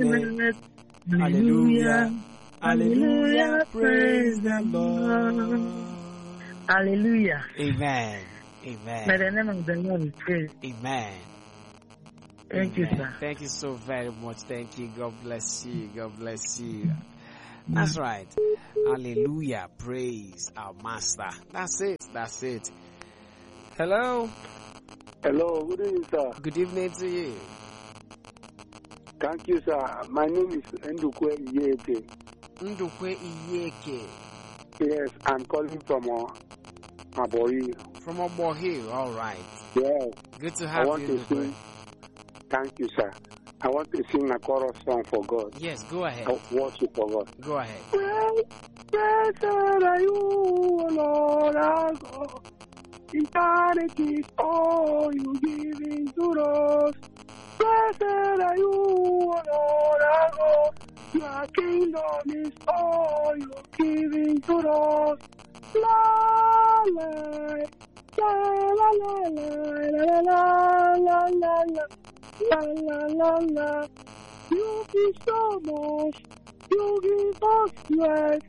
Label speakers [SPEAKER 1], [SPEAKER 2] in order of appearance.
[SPEAKER 1] Hallelujah. Hallelujah. Praise the Lord.
[SPEAKER 2] Hallelujah.
[SPEAKER 1] Amen. Amen.
[SPEAKER 2] May the name of the Lord be praised.
[SPEAKER 1] Amen.
[SPEAKER 2] Thank you, sir.
[SPEAKER 1] Thank you so very much. Thank you. God bless you. God bless you. That's right. Hallelujah. Praise our Master. That's it. That's it. Hello.
[SPEAKER 3] Hello. Good evening, sir.
[SPEAKER 1] Good evening to you.
[SPEAKER 3] Thank you, sir. My name is Ndukwe Iyeke.
[SPEAKER 1] Ndukwe Iyeke.
[SPEAKER 3] Yes, I'm calling from Abohi.
[SPEAKER 1] From Abohi. All right.
[SPEAKER 3] Yes.
[SPEAKER 1] Good to have you, Ndukwe.
[SPEAKER 3] Thank you, sir. I want to sing a chorus song for God.
[SPEAKER 1] Yes, go ahead.
[SPEAKER 3] Worship for God.
[SPEAKER 1] Go ahead.
[SPEAKER 3] Blessed are you, O Lord our God. Eternity is all you giving to us. Blessed are you, O Lord our God. Your kingdom is all you're giving to us. La la la la la la la la la. La la la la, you give so much, you give us strength.